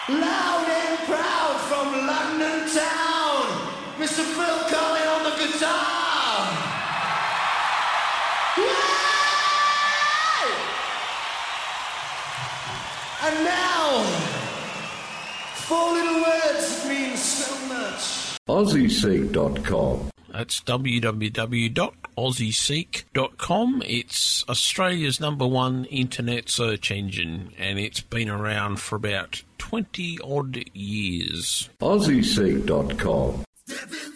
Loud and proud from London town, Mr. Phil Collins on the guitar. Yay! And now, 4 little words that mean so much. AussieSeek.com. That's www.aussieseek.com. It's Australia's #1 internet search engine, and it's been around for about 20-odd years. AussieSeek.com.